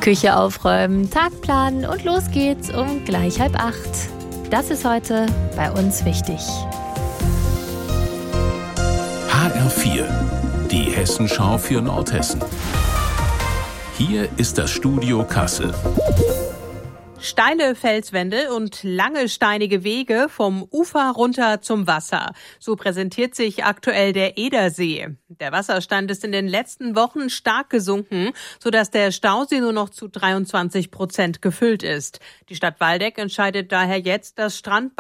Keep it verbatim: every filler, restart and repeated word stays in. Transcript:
Küche aufräumen, Tag planen und los geht's um gleich halb acht. Das ist heute bei uns wichtig. H R vier, die Hessenschau für Nordhessen. Hier ist das Studio Kassel. Steile Felswände und lange steinige Wege vom Ufer runter zum Wasser. So präsentiert sich aktuell der Edersee. Der Wasserstand ist in den letzten Wochen stark gesunken, sodass der Stausee nur noch zu dreiundzwanzig Prozent gefüllt ist. Die Stadt Waldeck entscheidet daher jetzt, das Strandbad